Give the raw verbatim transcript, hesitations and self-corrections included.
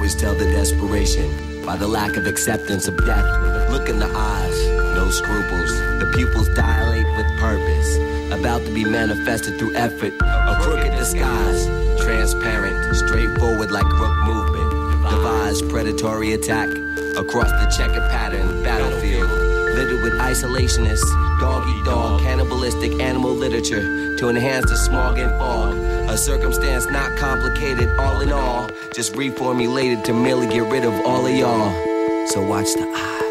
always tell the desperation by the lack of acceptance of death. Look in the eyes, no scruples. The pupils dilate with purpose, about to be manifested through effort. A crooked disguise, transparent, straightforward like rook movement. Devised predatory attack across the checkered pattern battlefield. Littered with isolationists, dog-eat-dog, cannibalistic animal literature to enhance the smog and fog. A circumstance not complicated, all in all, just reformulated to merely get rid of all of y'all. So watch the eyes.